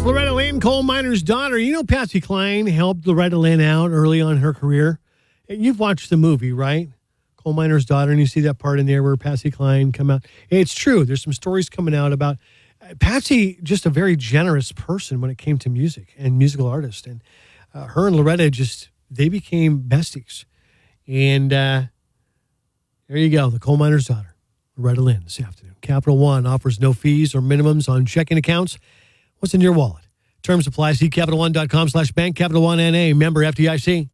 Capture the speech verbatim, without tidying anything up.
It's Loretta Lynn, coal miner's daughter. You know, Patsy Cline helped Loretta Lynn out early on in her career. You've watched the movie, right? Coal miner's daughter, and you see that part in there where Patsy Cline come out. It's true. There's some stories coming out about uh, Patsy, just a very generous person when it came to music and musical artist. And uh, her and Loretta just, they became besties. And uh, there you go, the coal miner's daughter, Loretta Lynn, this afternoon. Capital One offers no fees or minimums on checking accounts. What's in your wallet? Terms apply. See CapitalOne.com slash bank. Capital One N A. Member F D I C.